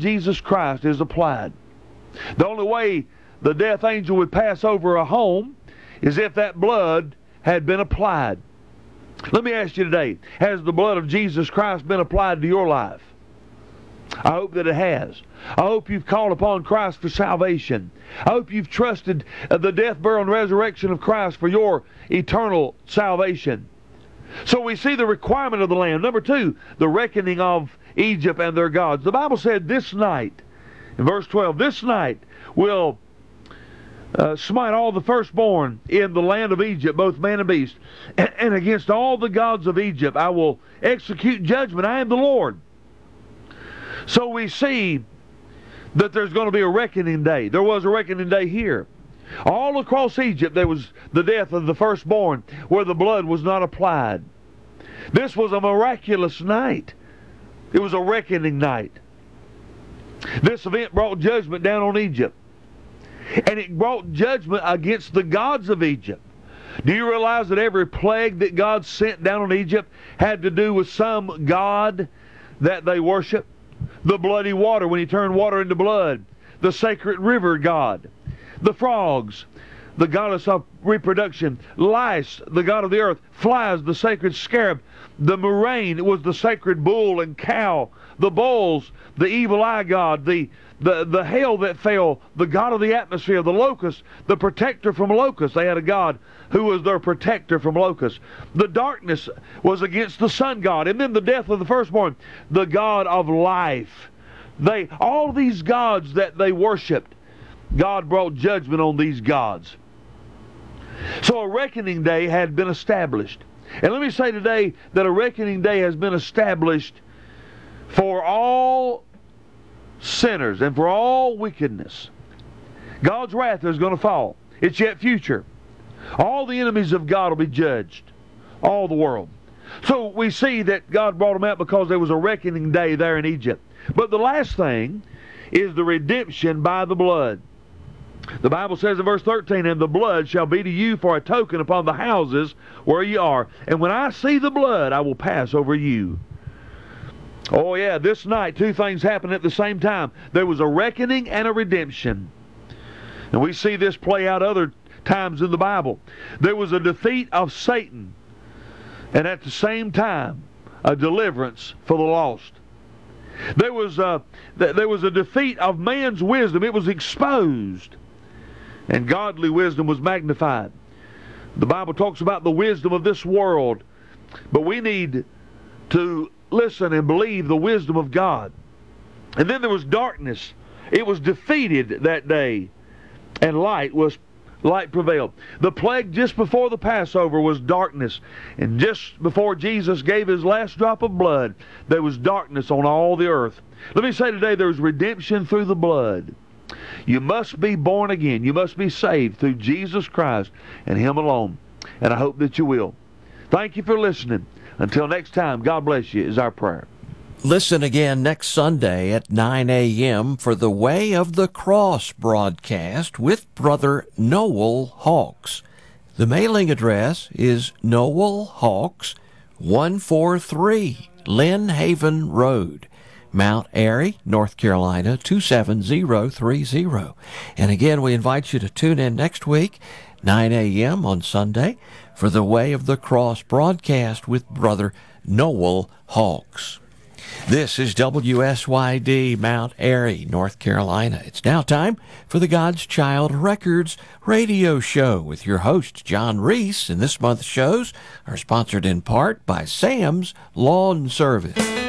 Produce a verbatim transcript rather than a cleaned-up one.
Jesus Christ is applied. The only way the death angel would pass over a home is if that blood had been applied. Let me ask you today, has the blood of Jesus Christ been applied to your life? I hope that it has. I hope you've called upon Christ for salvation. I hope you've trusted the death, burial, and resurrection of Christ for your eternal salvation. So we see the requirement of the Lamb. Number two, the reckoning of Egypt and their gods. The Bible said this night, in verse twelve, this night will uh, smite all the firstborn in the land of Egypt, both man and beast. And, and against all the gods of Egypt I will execute judgment. I am the Lord. So we see that there's going to be a reckoning day. There was a reckoning day here. All across Egypt there was the death of the firstborn where the blood was not applied. This was a miraculous night. It was a reckoning night. This event brought judgment down on Egypt. And it brought judgment against the gods of Egypt. Do you realize that every plague that God sent down on Egypt had to do with some god that they worship? The bloody water, when he turned water into blood. The sacred river god. The frogs, the goddess of reproduction. Lice, the god of the earth. Flies, the sacred scarab. The murrain, it was the sacred bull and cow. The bulls, the evil eye god. The, the, the hail that fell, the god of the atmosphere. The locust, the protector from locusts. They had a god who was their protector from locusts. The darkness was against the sun god. And then the death of the firstborn, the god of life. They, all these gods that they worshipped, God brought judgment on these gods. So a reckoning day had been established. And let me say today that a reckoning day has been established for all sinners and for all wickedness. God's wrath is going to fall. It's yet future. All the enemies of God will be judged. All the world. So we see that God brought them out because there was a reckoning day there in Egypt. But the last thing is the redemption by the blood. The Bible says in verse thirteen, and the blood shall be to you for a token upon the houses where you are. And when I see the blood, I will pass over you. Oh yeah, this night two things happened at the same time. There was a reckoning and a redemption. And we see this play out other times in the Bible. There was a defeat of Satan, and at the same time a deliverance for the lost. There was a, there was a defeat of man's wisdom. It was exposed, and godly wisdom was magnified. The Bible talks about the wisdom of this world, but we need to listen and believe the wisdom of God. And then there was darkness. It was defeated that day, and light was light prevailed. The plague just before the Passover was darkness. And just before Jesus gave his last drop of blood, there was darkness on all the earth. Let me say today, there's redemption through the blood. You must be born again. You must be saved through Jesus Christ and him alone. And I hope that you will. Thank you for listening. Until next time, God bless you is our prayer. Listen again next Sunday at nine a.m. for the Way of the Cross broadcast with Brother Noel Hawks. The mailing address is Noel Hawks, one forty-three Lynn Haven Road, Mount Airy, North Carolina, two seven zero three zero. And again, we invite you to tune in next week, nine a.m. on Sunday, for the Way of the Cross broadcast with Brother Noel Hawks. This is W S Y D Mount Airy, North Carolina. It's now time for the God's Child Records radio show with your host, John Reese. And this month's shows are sponsored in part by Sam's Lawn Service.